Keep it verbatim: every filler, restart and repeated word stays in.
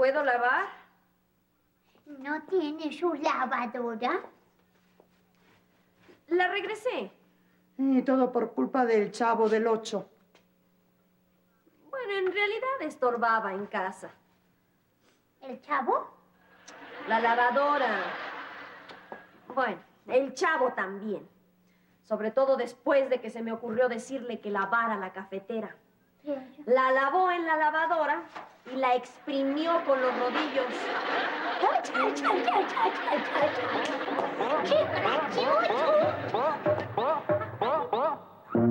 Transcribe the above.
¿Puedo lavar? ¿No tiene su lavadora? La regresé. Y todo por culpa del Chavo del Ocho. Bueno, en realidad estorbaba en casa. ¿El Chavo? La lavadora. Bueno, el Chavo también. Sobre todo después de que se me ocurrió decirle que lavara la cafetera. La lavó en la lavadora y la exprimió con los rodillos. ¡Qué gracioso!